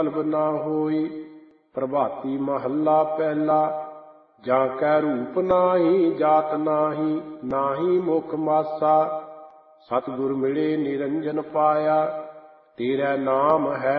Club ਨਾ ਹੋਈ। ਪ੍ਰਭਾਤੀ ਮਹੱਲਾ ਪਹਿਲਾ। ਜਾਂ ਕੈ ਰੂਪ ਨਾਹੀ ਜਾਤ ਨਾਹੀ, ਨਾਹੀ ਮੁਖ ਮਾਸਾ। ਸਤਿਗੁਰ ਮਿਲੇ ਨਿਰੰਜਨ ਪਾਇਆ, ਤੇਰਾ ਨਾਮ ਹੈ